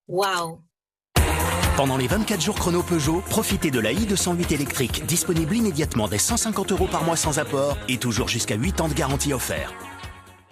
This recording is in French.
Waouh! Pendant les 24 jours chrono Peugeot, profitez de la i208 électrique, disponible immédiatement dès 150 € par mois sans apport et toujours jusqu'à 8 ans de garantie offert.